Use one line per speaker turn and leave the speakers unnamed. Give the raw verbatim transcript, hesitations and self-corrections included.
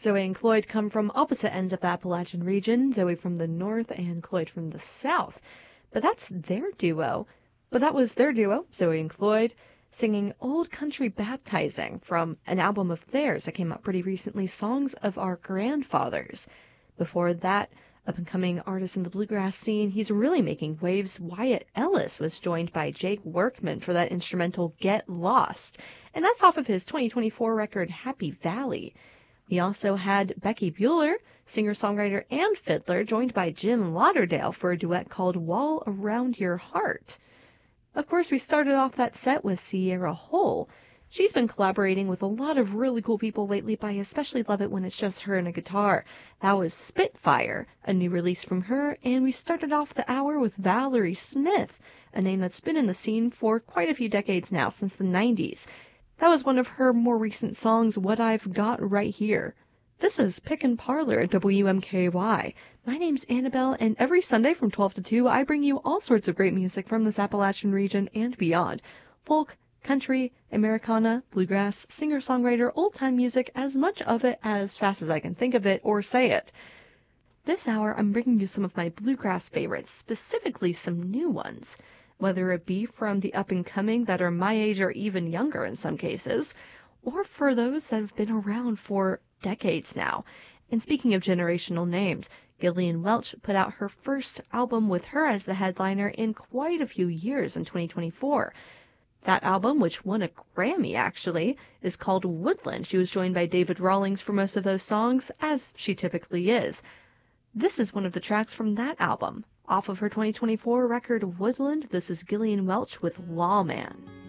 Zoe and Cloyd come from opposite ends of the Appalachian region, Zoe from the north and Cloyd from the south. But that's their duo. But that was their duo, Zoe and Cloyd, singing Old Country Baptizing from an album of theirs that came out pretty recently, Songs of Our Grandfathers. Before that, up-and-coming artist in the bluegrass scene, he's really making waves. Wyatt Ellis was joined by Jake Workman for that instrumental Get Lost, and that's off of his twenty twenty-four record Happy Valley. We also had Becky Bueller, singer-songwriter and fiddler, joined by Jim Lauderdale for a duet called Wall Around Your Heart. Of course, we started off that set with Sierra Hull. She's been collaborating with a lot of really cool people lately, but I especially love it when it's just her and a guitar. That was Spitfire, a new release from her, and we started off the hour with Valerie Smith, a name that's been in the scene for quite a few decades now, since the nineties. That was one of her more recent songs, What I've Got Right Here. This is Pick and Parlor at W M K Y. My name's Annabelle, and every Sunday from twelve to two, I bring you all sorts of great music from this Appalachian region and beyond. Folk, country, Americana, bluegrass, singer-songwriter, old-time music, as much of it as fast as I can think of it or say it. This hour, I'm bringing you some of my bluegrass favorites, specifically some new ones. Whether it be from the up-and-coming that are my age or even younger in some cases, or for those that have been around for decades now. And speaking of generational names, Gillian Welch put out her first album with her as the headliner in quite a few years in twenty twenty-four. That album, which won a Grammy actually, is called Woodland. She was joined by David Rawlings for most of those songs, as she typically is. This is one of the tracks from that album. Off of her twenty twenty-four record Woodland, this is Gillian Welch with Lawman.